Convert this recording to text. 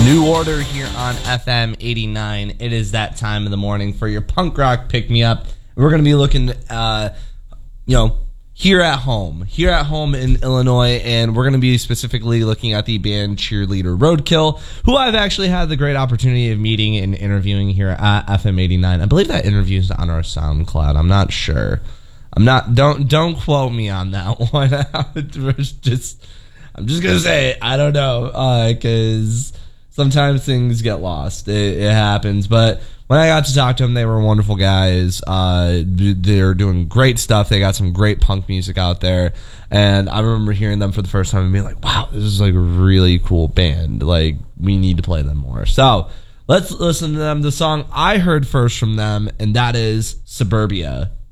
New Order here on FM 89. It is that time of the morning for your punk rock pick-me-up. We're going to be looking, here at home in Illinois, and we're going to be specifically looking at the band Cheerleader Roadkill, who I've actually had the great opportunity of meeting and interviewing here at FM 89. I believe that interview is on our SoundCloud. I'm not sure. Don't quote me on that one. I'm just going to say it. I don't know, because sometimes things get lost. It happens. But when I got to talk to them, they were wonderful guys. They're doing great stuff. They got some great punk music out there. And I remember hearing them for the first time and being like, wow, this is like a really cool band. Like, we need to play them more. So let's listen to them. The song I heard first from them, and that is Suburbia.